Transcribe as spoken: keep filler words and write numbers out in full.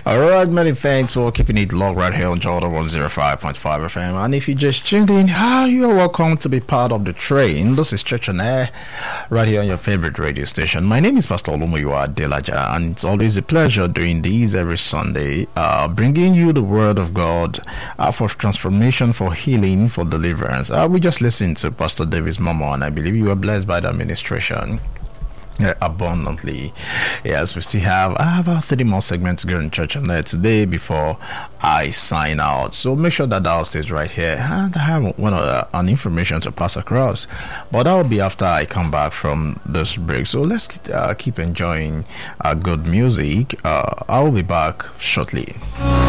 All right, many thanks for keeping it locked right here on Jordan one oh five point five F M. And if you just tuned in, ah, you are welcome to be part of the train. This is Church on Air, right here on your favorite radio station. My name is Pastor Olumuyiwa Adelaja, and it's always a pleasure doing these every Sunday, uh, bringing you the Word of God uh, for transformation, for healing, for deliverance. Uh, we just listened to Pastor Davis Momo, and I believe you were blessed by the administration. Yeah, abundantly. Yes, we still have I have about thirty more segments to go in Church on Air today before I sign out. So make sure that dial stays right here, and I have one uh, an information to pass across, but that will be after I come back from this break. So let's uh, keep enjoying uh, good music. Uh, I will be back shortly.